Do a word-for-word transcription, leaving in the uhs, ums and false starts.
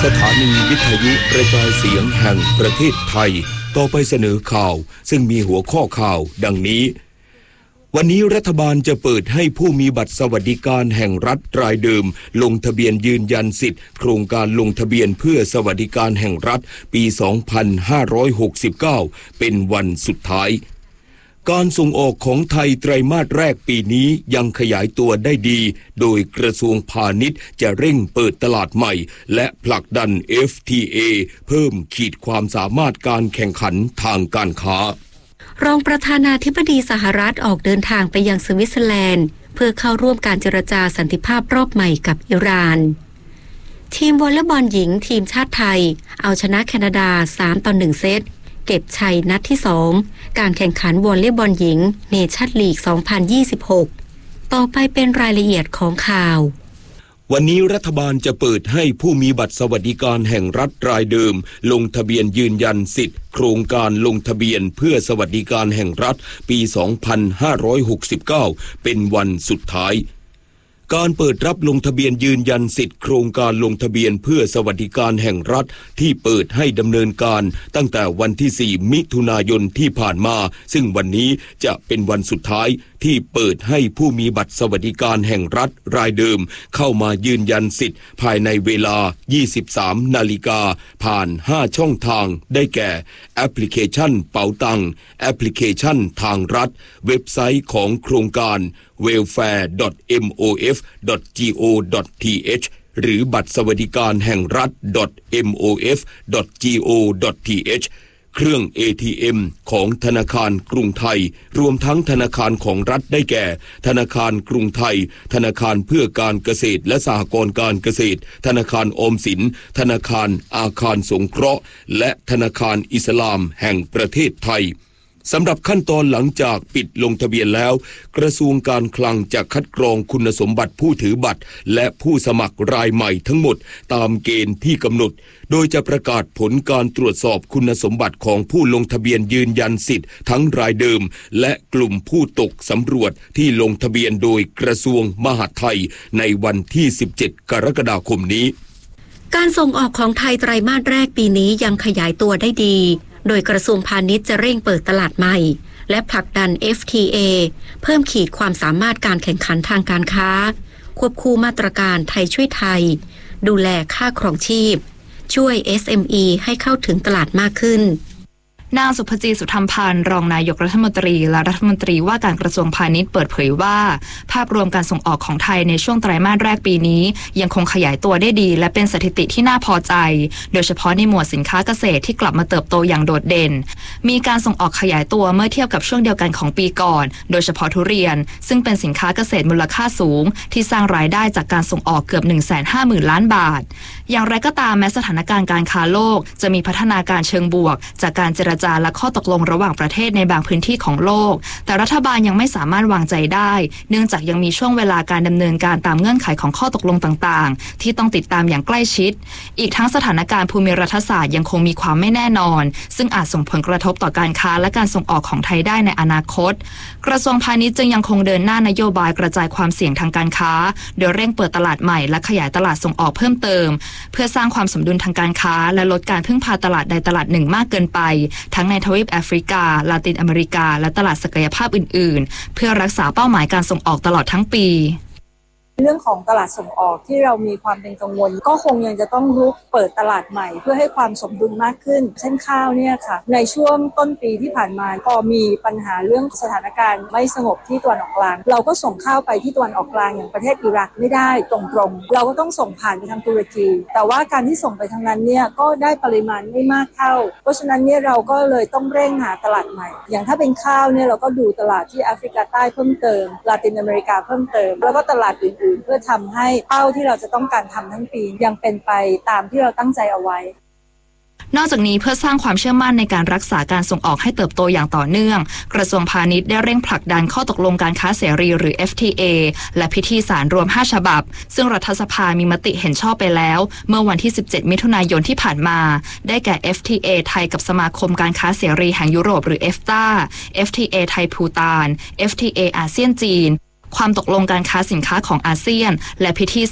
สถานีวิทยุกระจายเสียงแห่งประเทศไทยต่อไปเสนอข่าวซึ่งมีหัวข้อข่าวดังนี้วันนี้รัฐบาลจะเปิดให้ผู้มีบัตรสวัสดิการแห่งรัฐรายเดิมลงทะเบียนยืนยันสิทธิ์โครงการลงทะเบียนเพื่อสวัสดิการแห่งรัฐปี สองพันห้าร้อยหกสิบเก้า เป็นวันสุดท้ายการส่งออกของไทยไตรมาสแรกปีนี้ยังขยายตัวได้ดีโดยกระทรวงพาณิชย์จะเร่งเปิดตลาดใหม่และผลักดัน เอฟ ที เอ เพิ่มขีดความสามารถการแข่งขันทางการค้ารองประธานาธิบดีสหรัฐออกเดินทางไปยังสวิตเซอร์แลนด์เพื่อเข้าร่วมการเจรจาสันติภาพรอบใหม่กับอิหร่านทีมวอลเลย์บอลหญิงทีมชาติไทยเอาชนะแคนาดาสามต่อหนึ่งเซตเก็บชัยนัดที่สองการแข่งขันวอลเลย์บอลหญิงเนชั่นลีก สองพันยี่สิบหก ต่อไปเป็นรายละเอียดของข่าววันนี้รัฐบาลจะเปิดให้ผู้มีบัตรสวัสดิการแห่งรัฐรายเดิมลงทะเบียนยืนยันสิทธิ์โครงการลงทะเบียนเพื่อสวัสดิการแห่งรัฐปี สองพันห้าร้อยหกสิบเก้า เป็นวันสุดท้ายการเปิดรับลงทะเบียนยืนยันสิทธิ์โครงการลงทะเบียนเพื่อสวัสดิการแห่งรัฐที่เปิดให้ดำเนินการตั้งแต่วันที่สี่มิถุนายนที่ผ่านมาซึ่งวันนี้จะเป็นวันสุดท้ายที่เปิดให้ผู้มีบัตรสวัสดิการแห่งรัฐรายเดิมเข้ามายืนยันสิทธิ์ภายในเวลา ยี่สิบสาม นาฬิกาผ่านห้าช่องทางได้แก่แอปพลิเคชันเป๋าตังแอปพลิเคชันทางรัฐเว็บไซต์ของโครงการ เวลแฟร์ ดอท เอ็ม โอ เอฟ ดอท จี โอ ดอท ที เอช หรือบัตรสวัสดิการแห่งรัฐ ดอท เอ็ม โอ เอฟ ดอท จี โอ ดอท ที เอช เครื่อง เอ ที เอ็ม ของธนาคารกรุงไทยรวมทั้งธนาคารของรัฐได้แก่ธนาคารกรุงไทยธนาคารเพื่อการเกษตรและสหกรณ์การเกษตรธนาคารออมสินธนาคารอาคารสงเคราะห์และธนาคารอิสลามแห่งประเทศไทยสำหรับขั้นตอนหลังจากปิดลงทะเบียนแล้วกระทรวงการคลังจะคัดกรองคุณสมบัติผู้ถือบัตรและผู้สมัครรายใหม่ทั้งหมดตามเกณฑ์ที่กำหนดโดยจะประกาศผลการตรวจสอบคุณสมบัติของผู้ลงทะเบียนยืนยันสิทธิ์ทั้งรายเดิมและกลุ่มผู้ตกสำรวจที่ลงทะเบียนโดยกระทรวงมหาดไทยในวันที่สิบเจ็ดกรกฎาคมนี้การส่งออกของไทยไตรมาสแรกปีนี้ยังขยายตัวได้ดีโดยกระทรวงพาณิชย์จะเร่งเปิดตลาดใหม่และผลักดัน เอฟ ที เอ เพิ่มขีดความสามารถการแข่งขันทางการค้าควบคู่มาตรการไทยช่วยไทยดูแลค่าครองชีพช่วย เอส เอ็ม อี ให้เข้าถึงตลาดมากขึ้นนางสุภจีสุธรรมพันธ์รองนายกรัฐมนตรีและรัฐมนตรีว่าการกระทรวงพาณิชย์เปิดเผยว่าภาพรวมการส่งออกของไทยในช่วงไตรมาสแรกปีนี้ยังคงขยายตัวได้ดีและเป็นสถิติที่น่าพอใจโดยเฉพาะในหมวดสินค้าเกษตรที่กลับมาเติบโตอย่างโดดเด่นมีการส่งออกขยายตัวเมื่อเทียบกับช่วงเดียวกันของปีก่อนโดยเฉพาะทุเรียนซึ่งเป็นสินค้าเกษตรมูลค่าสูงที่สร้างรายได้จากการส่งออกเกือบ หนึ่งแสนห้าหมื่น ล้านบาทอย่างไรก็ตามแม้สถานการณ์การค้าโลกจะมีพัฒนาการเชิงบวกจากการเจรจาและข้อตกลงระหว่างประเทศในบางพื้นที่ของโลกแต่รัฐบาลยังไม่สามารถวางใจได้เนื่องจากยังมีช่วงเวลาการดำเนินการตามเงื่อนไขของข้อตกลงต่างๆที่ต้องติดตามอย่างใกล้ชิดอีกทั้งสถานการณ์ภูมิรัฐศาสตร์ยังคงมีความไม่แน่นอนซึ่งอาจส่งผลกระทบต่อการค้าและการส่งออกของไทยได้ในอนาคตกระทรวงพาณิชย์จึงยังคงเดินหน้านโยบายกระจายความเสี่ยงทางการค้าโดยเร่งเปิดตลาดใหม่และขยายตลาดส่งออกเพิ่มเติมเพื่อสร้างความสมดุลทางการค้าและลดการพึ่งพาตลาดใดตลาดหนึ่งมากเกินไปทั้งในทวีปแอฟริกาลาตินอเมริกาและตลาดศักยภาพอื่นๆเพื่อรักษาเป้าหมายการส่งออกตลอดทั้งปีเรื่องของตลาดส่งออกที่เรามีความเป็นกังวลก็คงยังจะต้องรุกเปิดตลาดใหม่เพื่อให้ความสมดุลมากขึ้นเช่นข้าวเนี่ยค่ะในช่วงต้นปีที่ผ่านมาพอมีปัญหาเรื่องสถานการณ์ไม่สงบที่ตะวันออกกลางเราก็ส่งข้าวไปที่ตะวันออกกลางอย่างประเทศอิรักไม่ได้ตรงๆเราก็ต้องส่งผ่านไปทางตุรกีแต่ว่าการที่ส่งไปทางนั้นเนี่ยก็ได้ปริมาณไม่มากเท่าเพราะฉะนั้นเนี่ยเราก็เลยต้องเร่งหาตลาดใหม่อย่างถ้าเป็นข้าวเนี่ยเราก็ดูตลาดที่แอฟริกาใต้เพิ่มเติมลาตินอเมริกาเพิ่มเติมแล้วก็ตลาดอื่นเพื่อทำให้เป้าที่เราจะต้องการทำทั้งปียังเป็นไปตามที่เราตั้งใจเอาไว้นอกจากนี้เพื่อสร้างความเชื่อมั่นในการรักษาการส่งออกให้เติบโตอย่างต่อเนื่องกระทรวงพาณิชย์ได้เร่งผลักดันข้อตกลงการค้าเสรีหรือ เอฟ ที เอ และพิธีสารรวมห้าฉบับซึ่งรัฐสภามีมติเห็นชอบไปแล้วเมื่อวันที่สิบเจ็ดมิถุนายนที่ผ่านมาได้แก่ เอฟ ที เอ ไทยกับสมาคมการค้าเสรีแห่งยุโรปหรือ เอฟ ที เอ เอ เอฟ ที เอ ไทยภูฏาน เอฟ ที เอ อาเซียนจีนความตกลงการค้าสินค้าของอาเซียนและพิธี